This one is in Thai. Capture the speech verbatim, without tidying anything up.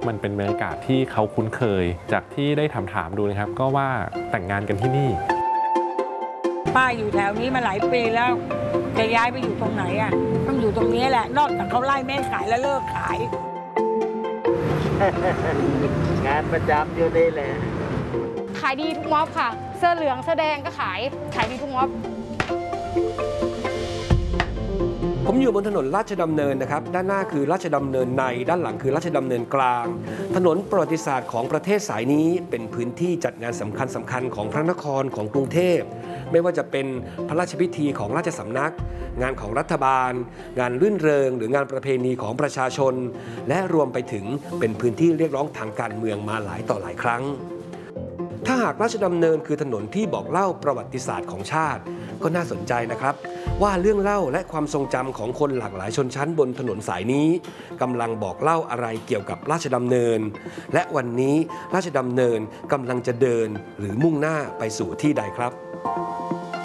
มันเป็นบรรยากาศที่เขาคุ้นเคยจากที่ได้ถามถามดูนะครับก็ว่าแต่งงานกันที่นี่ป้าอยู่แถวนี้มาหลายปีแล้วจะย้ายไปอยู่ตรงไหนอ่ะต้องอยู่ตรงนี้แหละนอกจากเขาไล่แม่ขายแล้วเลิกขายงานประจำอยู่นี่แหละขายดีทุกม็อบค่ะเสื้อเหลืองเสื้อแดงก็ขายขายดีทุกม็อบผมอยู่บนถนนราชดำเนินนะครับด้านหน้าคือราชดำเนินในด้านหลังคือราชดำเนินกลางถนนประวัติศาสตร์ของประเทศสายนี้เป็นพื้นที่จัดงานสำคัญสำคัญของพระนครของกรุงเทพไม่ว่าจะเป็นพระราชพิธีของราชสำนักงานของรัฐบาลงานรื่นเริงหรืองานประเพณีของประชาชนและรวมไปถึงเป็นพื้นที่เรียกร้องทางการเมืองมาหลายต่อหลายครั้งถ้าหากราชดำเนินคือถนนที่บอกเล่าประวัติศาสตร์ของชาติก็น่าสนใจนะครับว่าเรื่องเล่าและความทรงจำของคนหลากหลายชนชั้นบนถนนสายนี้กำลังบอกเล่าอะไรเกี่ยวกับราชดำเนินและวันนี้ราชดำเนินกำลังจะเดินหรือมุ่งหน้าไปสู่ที่ใดครับ